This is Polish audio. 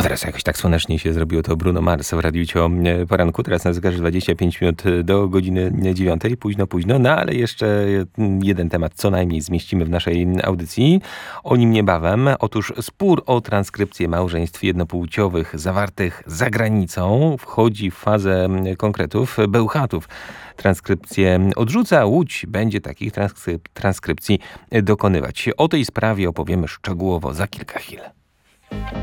teraz jakoś tak słonecznie się zrobiło. To Bruno Mars w Radiu Cio Poranku. Teraz na zegarze 25 minut do godziny 9. Późno. No ale jeszcze jeden temat co najmniej zmieścimy w naszej audycji. O nim niebawem. Otóż spór o transkrypcję małżeństw jednopłciowych zawartych za granicą wchodzi w fazę konkretów. Bełchatów transkrypcję odrzuca. Łódź będzie takich transkrypcji dokonywać. O tej sprawie opowiemy szczegółowo za kilka chwil.